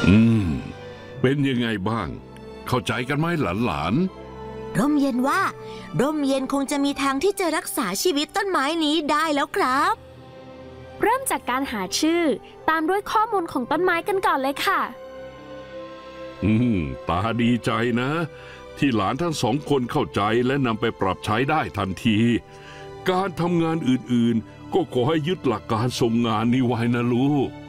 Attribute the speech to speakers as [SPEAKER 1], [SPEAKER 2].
[SPEAKER 1] อืมเป็นยังไงบ้างเข้าใจกันไหมหลาน
[SPEAKER 2] ร่มเย็นว่าร่มเย็นคงจะมีทางที่จะรักษาชีวิตต้นไม้นี้ได้แล้วครับ
[SPEAKER 3] เริ่มจากการหาชื่อตามด้วยข้อมูลของต้นไม้กันก่อนเลยค่ะ
[SPEAKER 1] ตาดีใจนะที่หลานทั้งสองคนเข้าใจและนำไปปรับใช้ได้ทันทีการทำงานอื่นๆก็ขอให้ยึดหลักการทรงงานนี้ไว้นะลูก